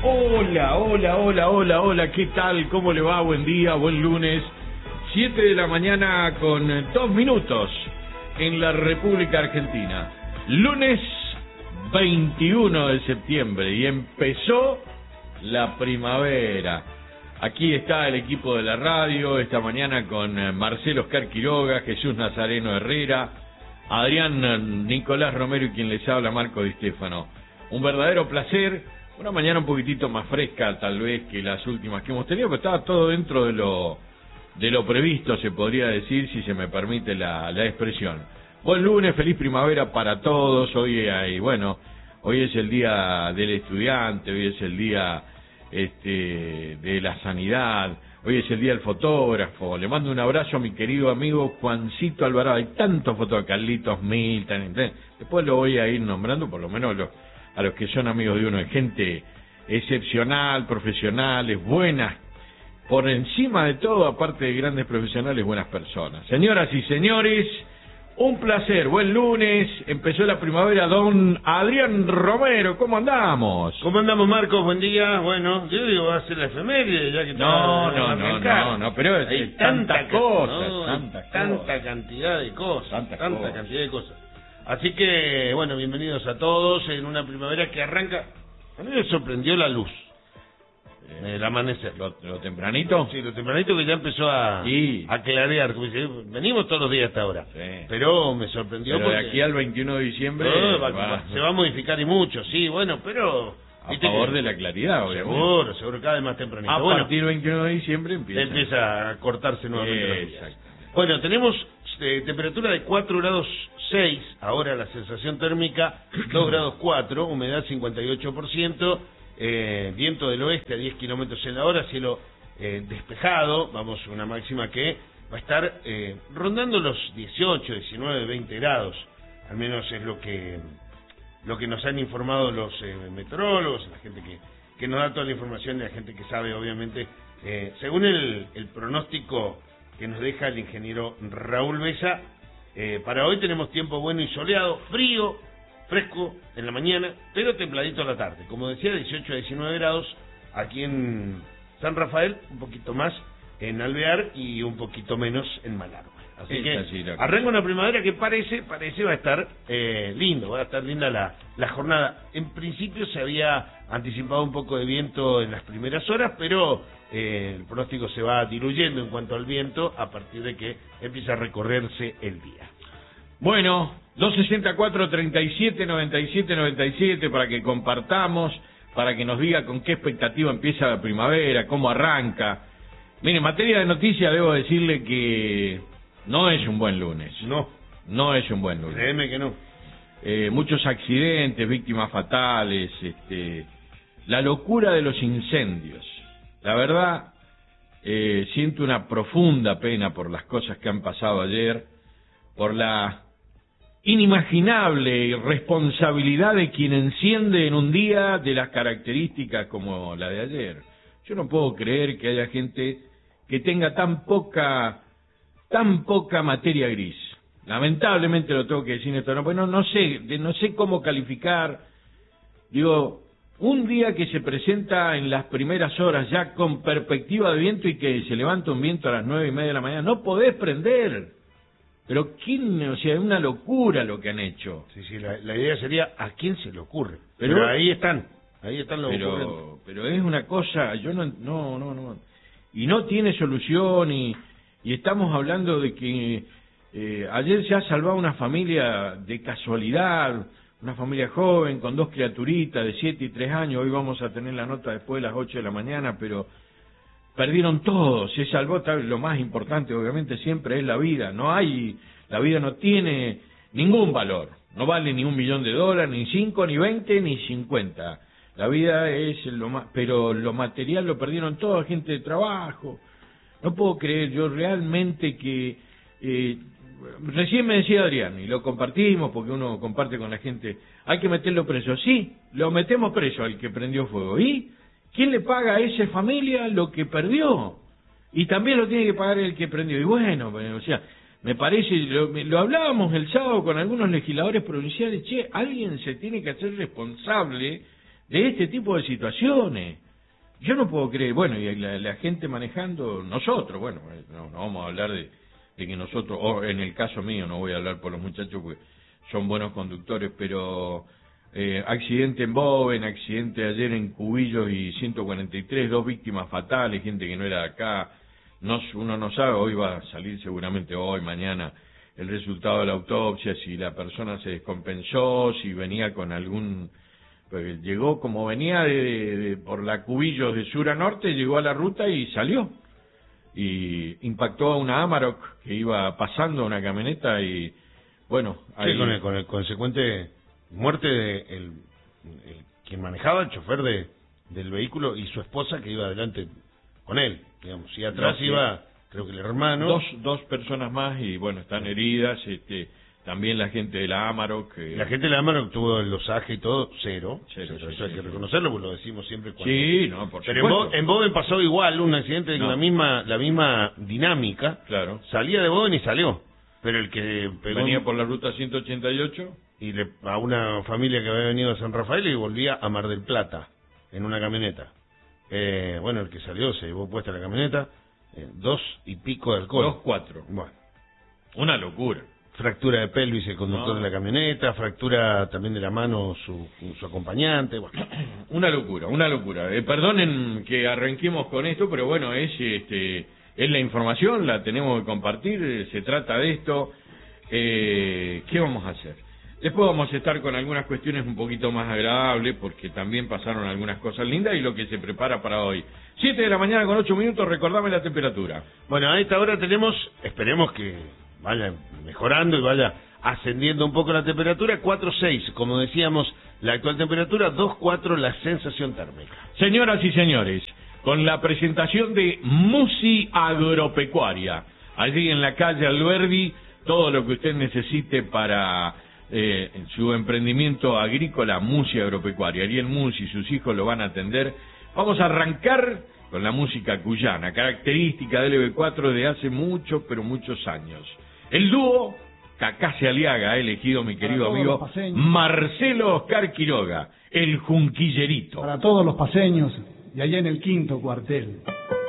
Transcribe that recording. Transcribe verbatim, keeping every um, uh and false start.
Hola, hola, hola, hola, hola, ¿qué tal? ¿Cómo le va? Buen día, buen lunes. Siete de la mañana con dos minutos en la República Argentina. Lunes veintiuno de septiembre y empezó la primavera. Aquí está el equipo de la radio, esta mañana con Marcelo Oscar Quiroga, Jesús Nazareno Herrera, Adrián Nicolás Romero y quien les habla, Marco Di Stefano. Un verdadero placer, una mañana un poquitito más fresca tal vez que las últimas que hemos tenido, pero estaba todo dentro de lo de lo previsto, se podría decir, si se me permite la, la expresión. Buen lunes, feliz primavera para todos. Hoy hay, bueno, hoy es el día del estudiante, hoy es el día este de la sanidad, hoy es el día del fotógrafo. Le mando un abrazo a mi querido amigo Juancito Alvarado. Hay tantos fotógrafos, Carlitos Milton, después lo voy a ir nombrando, por lo menos los, a los que son amigos de uno, de gente excepcional, profesionales, buenas, por encima de todo, aparte de grandes profesionales, buenas personas. Señoras y señores, un placer, buen lunes, empezó la primavera. Don Adrián Romero, ¿cómo andamos? ¿Cómo andamos, Marcos? Buen día. Bueno, yo digo, va a ser la efeméride, ya que... No, no, no, no, no, pero hay es tanta cosa, no, tanta, tanta cosa. cantidad de cosas, Tanta tanta cosa. cantidad de cosas. Así que, bueno, bienvenidos a todos en una primavera que arranca... A mí me sorprendió la luz, eh, el amanecer. ¿Lo, lo tempranito? Sí, lo tempranito que ya empezó a, Sí. a clarear. Como dice, venimos todos los días hasta ahora. Sí. Pero me sorprendió Pero de porque... aquí al veintiuno de diciembre No, va- va, se va a modificar y mucho, sí, bueno, pero... a viste favor que- de la claridad, obviamente. Seguro, seguro, cada vez más tempranito. A Bueno, partir del veintiuno de diciembre empieza. empieza a cortarse nuevamente los días. Exactamente. Bueno, tenemos eh, temperatura de cuatro grados seis, ahora la sensación térmica dos grados cuatro, humedad cincuenta y ocho por ciento, eh, viento del oeste a diez kilómetros en la hora, cielo eh, despejado, vamos, una máxima que va a estar eh, rondando los dieciocho, diecinueve, veinte grados, al menos es lo que lo que nos han informado los eh, meteorólogos, la gente que, que nos da toda la información, y la gente que sabe, obviamente, eh, según el, el pronóstico que nos deja el ingeniero Raúl Besa, eh, para hoy tenemos tiempo bueno y soleado, frío, fresco en la mañana, pero templadito a la tarde. Como decía, dieciocho a diecinueve grados aquí en San Rafael, un poquito más en Alvear y un poquito menos en Malargüe. Así Es que así la cosa. arranca una primavera que parece, parece va a estar eh, lindo, va a estar linda la, la jornada. En principio se había anticipado un poco de viento en las primeras horas, pero eh, el pronóstico se va diluyendo en cuanto al viento a partir de que empieza a recorrerse el día. Bueno, dos sesenta y cuatro, treinta y siete, noventa y siete, noventa y siete para que compartamos, para que nos diga con qué expectativa empieza la primavera, cómo arranca. Mire, en materia de noticias debo decirle que no es un buen lunes. No, No es un buen lunes. créeme que no. Eh, muchos accidentes, víctimas fatales, este, la locura de los incendios. La verdad, eh, siento una profunda pena por las cosas que han pasado ayer, por la inimaginable irresponsabilidad de quien enciende en un día de las características como la de ayer. Yo no puedo creer que haya gente que tenga tan poca, tan poca materia gris. Lamentablemente lo tengo que decir esto, no, pues no, no sé, de- no sé cómo calificar. Digo, un día que se presenta en las primeras horas ya con perspectiva de viento y que se levanta un viento a las nueve y media de la mañana, no podés prender. Pero quién, o sea, es una locura lo que han hecho. Sí, sí, la, la idea sería a quién se le ocurre. Pero- Pero, ahí están, ahí están los ocurrentes. Pero, pero es una cosa, yo no, no, no, no, y no tiene solución y, y estamos hablando de que eh, ayer se ha salvado una familia de casualidad, una familia joven con dos criaturitas de siete y tres años. Hoy vamos a tener la nota después de las ocho de la mañana, pero perdieron todo, se salvó. Tal- lo más importante obviamente siempre es la vida. No hay, la vida no tiene ningún valor, no vale ni un millón de dólares, ni cinco, ni veinte, ni cincuenta. La vida es lo más, pero lo material lo perdieron toda gente de trabajo. No puedo creer yo realmente que eh, recién me decía Adrián, y lo compartimos porque uno comparte con la gente, hay que meterlo preso. Sí, lo metemos preso al que prendió fuego. ¿Y quién le paga a esa familia lo que perdió? Y también lo tiene que pagar el que prendió. Y bueno, bueno, o sea, me parece, lo, lo hablábamos el sábado con algunos legisladores provinciales, che, alguien se tiene que hacer responsable de este tipo de situaciones. Yo no puedo creer, bueno, y la, la gente manejando, nosotros, bueno, no, no vamos a hablar de, de que nosotros, o en el caso mío, no voy a hablar por los muchachos porque son buenos conductores, pero eh, accidente en Boven, accidente ayer en Cubillos y ciento cuarenta y tres, dos víctimas fatales, gente que no era de acá, no, uno no sabe, hoy va a salir seguramente hoy, mañana, el resultado de la autopsia, si la persona se descompensó, si venía con algún... Pues llegó como venía de, de, de, por la Cubillos de sur a norte, llegó a la ruta y salió. Y impactó a una Amarok que iba pasando una camioneta y, bueno... Ahí... Sí, con el, con el consecuente muerte de el, el, quien manejaba, el chofer de, del vehículo y su esposa que iba adelante con él, digamos. Y atrás no, iba, sí. creo que el hermano... Dos, dos personas más y, bueno, están heridas, este... También la gente de la Amarok. Eh... La gente de la Amarok tuvo el losaje y todo, cero. cero, cero sí, eso hay sí, que sí. reconocerlo, porque lo decimos siempre cuando... Sí, no, por Pero supuesto. en Boven pasó igual, un accidente no. con la misma la misma dinámica. Claro. Salía de Boven y salió. Pero el que pegó... Venía por la ruta ciento ochenta y ocho. Y le, a una familia que había venido a San Rafael y volvía a Mar del Plata, en una camioneta. Eh, bueno, el que salió se llevó puesta la camioneta, eh, dos y pico de alcohol. Dos, cuatro. Bueno. Una locura. Fractura de pelvis el conductor no. de la camioneta, fractura también de la mano su, su acompañante. Bueno. Una locura, una locura. Eh, perdonen que arranquemos con esto, pero bueno, es este es la información, la tenemos que compartir, eh, se trata de esto. Eh, ¿Qué vamos a hacer? Después vamos a estar con algunas cuestiones un poquito más agradables, porque también pasaron algunas cosas lindas y lo que se prepara para hoy. Siete de la mañana con ocho minutos, recordame la temperatura. Bueno, a esta hora tenemos, esperemos que vaya mejorando y vaya ascendiendo un poco la temperatura, cuatro seis, como decíamos, la actual temperatura, dos cuatro la sensación térmica. Señoras y señores, con la presentación de Musi Agropecuaria, allí en la calle Alberdi, todo lo que usted necesite para eh, su emprendimiento agrícola, Musi Agropecuaria. Ariel Musi y sus hijos lo van a atender. Vamos a arrancar con la música cuyana, característica del L B cuatro de hace muchos, pero muchos años. El dúo Cacase Aliaga ha elegido mi querido amigo Marcelo Oscar Quiroga, el Junquillerito. Para todos los paseños, y allá en el quinto cuartel.